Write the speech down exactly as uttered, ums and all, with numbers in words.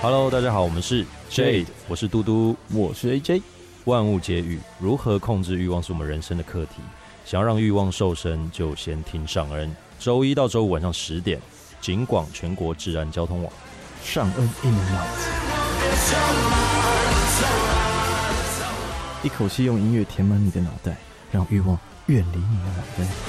Hello， 大家好，我们是 Jade， 我是嘟嘟， 我是 A J。 万物皆欲，如何控制欲望是我们人生的课题。想要让欲望瘦身，就先听上恩。周一到周五晚上十点，警广全国治安交通网。 上恩一门脑子，一口气用音乐填满你的脑袋，让欲望远离你的脑袋。